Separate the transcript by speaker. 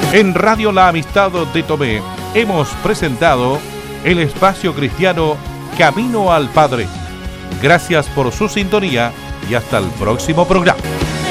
Speaker 1: En Radio La Amistad de Tomé hemos presentado el espacio cristiano Camino al Padre. Gracias por su sintonía y hasta el próximo programa.